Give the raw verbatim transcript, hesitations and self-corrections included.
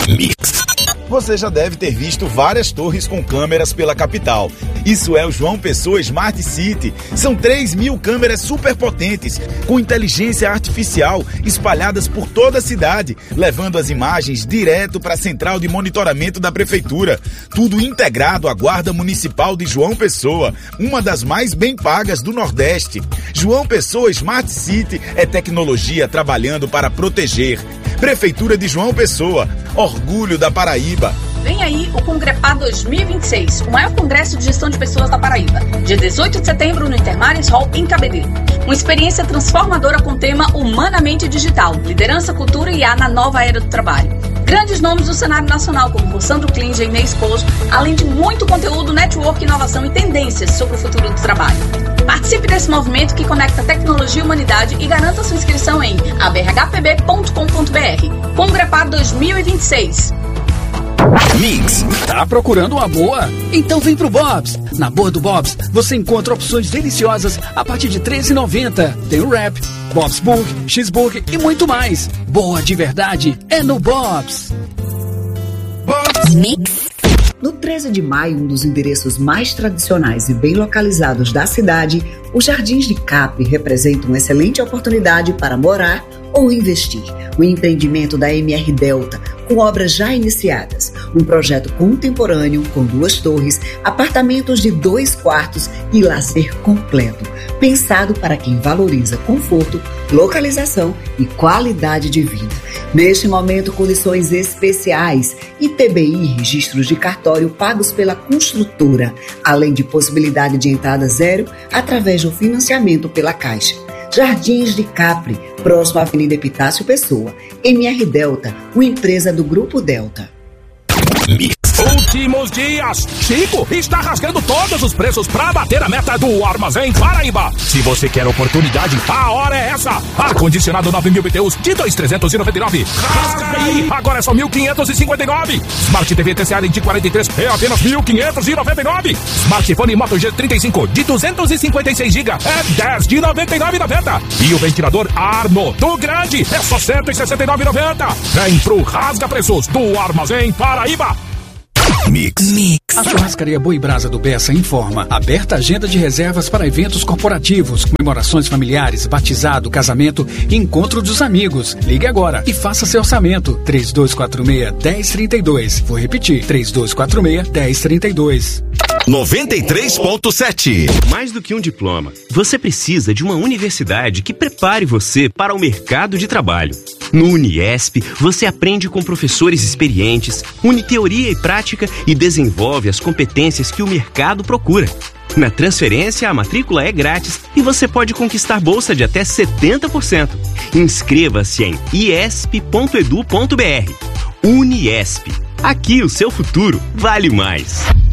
Mix. Você já deve ter visto várias torres com câmeras pela capital. Isso é o João Pessoa Smart City. São três mil câmeras superpotentes, com inteligência artificial, espalhadas por toda a cidade, levando as imagens direto para a central de monitoramento da prefeitura. Tudo integrado à Guarda Municipal de João Pessoa, uma das mais bem pagas do Nordeste. João Pessoa Smart City é tecnologia trabalhando para proteger. Prefeitura de João Pessoa, orgulho da Paraíba. Vem aí o Congrepar dois mil e vinte e seis, o maior congresso de gestão de pessoas da Paraíba. Dia dezoito de setembro no Intermares Hall, em Cabedelo. Uma experiência transformadora com o tema Humanamente Digital, liderança, cultura e I A na nova era do trabalho. Grandes nomes do cenário nacional, como Rossandro Klinger e Ney Esposo, além de muito conteúdo, network, inovação e tendências sobre o futuro do trabalho. Participe desse movimento que conecta tecnologia e humanidade e garanta sua inscrição em a b r h p b ponto com ponto b r. Congrepar dois mil e vinte e seis. Mix. Tá procurando uma boa? Então vem pro Bob's. Na boa do Bob's, você encontra opções deliciosas a partir de treze reais e noventa centavos. Tem o wrap, Bob's Burger, Cheeseburger e muito mais. Boa de verdade é no Bob's. Bob's Mix. No treze de maio, um dos endereços mais tradicionais e bem localizados da cidade, os Jardins de Capri representam uma excelente oportunidade para morar ou investir. O empreendimento da M R Delta, com obras já iniciadas, um projeto contemporâneo com duas torres, apartamentos de dois quartos e lazer completo, pensado para quem valoriza conforto, localização e qualidade de vida. Neste momento, condições especiais, I P B I, registros de cartório pagos pela construtora, além de possibilidade de entrada zero através do financiamento pela Caixa. Jardins de Capri, próximo à Avenida Epitácio Pessoa. M R Delta, uma empresa do Grupo Delta. Últimos dias, Chico está rasgando todos os preços para bater a meta do Armazém Paraíba. Se você quer oportunidade, a hora é essa. Ar-condicionado nove mil B T Us de dois mil trezentos e noventa e nove. Rasga aí, agora é só mil quinhentos e cinquenta e nove. Smart T V T C A de quarenta e três é apenas mil quinhentos e noventa e nove. Smartphone Moto G trinta e cinco de duzentos e cinquenta e seis gigabytes é dez de noventa e nove reais e noventa centavos. E o ventilador Arno do Grande é só cento e sessenta e nove reais e noventa centavos. Vem pro Rasga Preços do Armazém Paraíba. Mix. Mix. A churrascaria Boi Brasa do Bessa informa. Aberta agenda de reservas para eventos corporativos, comemorações familiares, batizado, casamento e encontro dos amigos. Ligue agora e faça seu orçamento. três dois quatro seis, um zero três dois. Vou repetir. três dois quatro seis, um zero três dois. noventa e três ponto sete. Mais do que um diploma, você precisa de uma universidade que prepare você para o mercado de trabalho. No Uniesp, você aprende com professores experientes, une teoria e prática e desenvolve as competências que o mercado procura. Na transferência, a matrícula é grátis e você pode conquistar bolsa de até setenta por cento. Inscreva-se em iesp ponto edu ponto br. Uniesp. Aqui o seu futuro vale mais.